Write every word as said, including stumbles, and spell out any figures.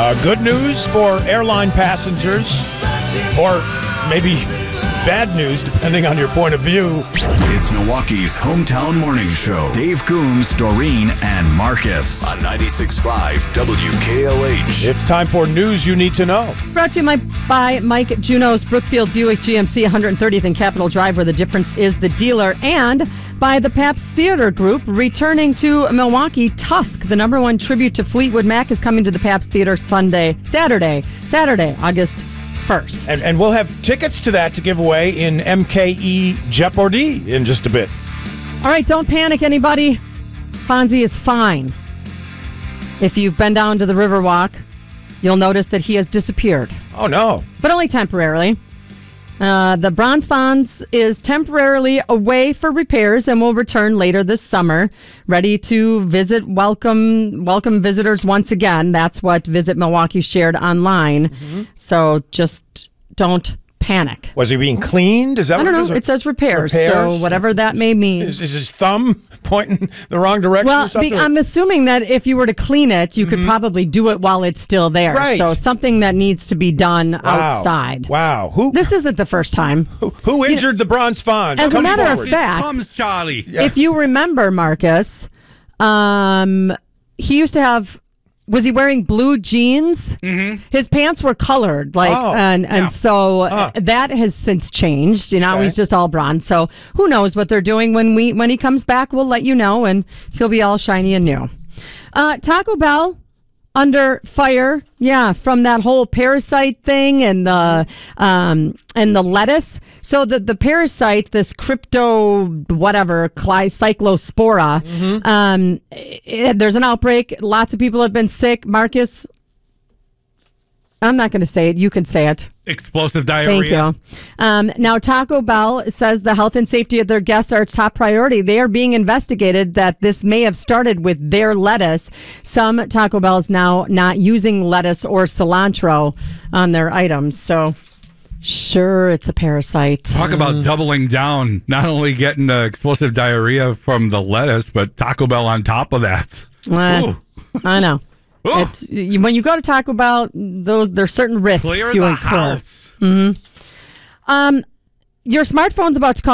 Uh, good news for airline passengers, or maybe bad news, depending on your point of view. It's Milwaukee's hometown morning show. Dave Coombs, Doreen, and Marcus on ninety-six point five W K L H. It's time for news you need to know. Brought to you by Mike Juno's Brookfield Buick G M C, one hundred thirtieth and Capitol Drive, where the difference is the dealer, and by the Pabst Theater Group. Returning to Milwaukee, Tusk, the number one tribute to Fleetwood Mac, is coming to the Pabst Theater Sunday, Saturday, Saturday, August first. And, and we'll have tickets to that to give away in M K E Jeopardy in just a bit. All right, don't panic, anybody. Fonzie is fine. If you've been down to the Riverwalk, you'll notice that he has disappeared. Oh, no. But only temporarily. Uh, the Bronze Fonz is temporarily away for repairs and will return later this summer, ready to visit, welcome welcome visitors once again. That's what Visit Milwaukee shared online. Mm-hmm. So just don't panic. Was he being cleaned? Is that I don't what know. it is? It says repairs, repairs, so whatever that may mean. Is, is his thumb pointing the wrong direction well, or something? Be, I'm assuming that if you were to clean it, you mm-hmm. could probably do it while it's still there. Right. So something that needs to be done wow. outside. Wow. Who? This isn't the first time. Who, who injured you know, the Bronze Fonz? As Come a matter forward. of fact, comes Charlie. Yeah. If you remember, Marcus, um, he used to have. Was he wearing blue jeans? Mm-hmm. His pants were colored, like, oh, and and yeah. so huh. that has since changed. You know, okay. he's just all bronze. So who knows what they're doing when we when he comes back? We'll let you know, and he'll be all shiny and new. Uh, Taco Bell under fire, yeah, from that whole parasite thing and the um, and the lettuce. So the the parasite, this crypto whatever cyclospora, mm-hmm. um, it, there's an outbreak. Lots of people have been sick. Marcus, I'm not going to say it. You can say it. Explosive diarrhea. Thank you. Um, now, Taco Bell says the health and safety of their guests are its top priority. They are being investigated that this may have started with their lettuce. Some Taco Bells now not using lettuce or cilantro on their items. So, sure, it's a parasite. Talk about doubling down. Not only getting the explosive diarrhea from the lettuce, but Taco Bell on top of that. Uh, I know. It's, when you go to Taco Bell, those there's certain risks Clear you the incur. House. Mm-hmm. Um, your smartphone's about to cost